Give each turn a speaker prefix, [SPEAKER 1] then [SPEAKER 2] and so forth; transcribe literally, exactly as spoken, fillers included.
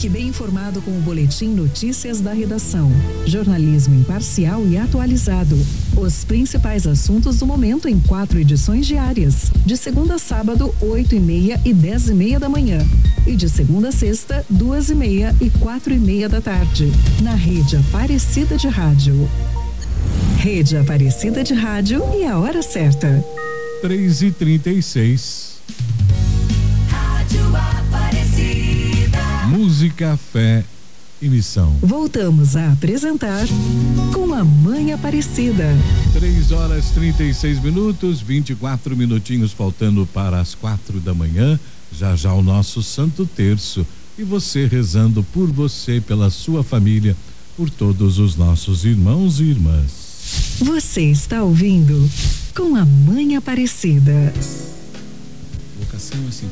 [SPEAKER 1] Fique bem informado com o Boletim Notícias da Redação. Jornalismo imparcial e atualizado. Os principais assuntos do momento em quatro edições diárias. De segunda a sábado, oito e meia e dez e meia da manhã. E de segunda a sexta, duas e meia e quatro e meia da tarde. Na Rede Aparecida de Rádio. Rede Aparecida de Rádio e a hora certa.
[SPEAKER 2] três e trinta e seis.
[SPEAKER 3] Rádio Aparecida.
[SPEAKER 2] Música, fé e missão.
[SPEAKER 1] Voltamos a apresentar Com a Mãe Aparecida.
[SPEAKER 2] três horas trinta e seis minutos, vinte e quatro minutinhos faltando para as quatro da manhã. Já já o nosso Santo Terço. E você rezando por você, pela sua família, por todos os nossos irmãos e irmãs.
[SPEAKER 1] Você está ouvindo Com a Mãe Aparecida.
[SPEAKER 4] Vocação é assim.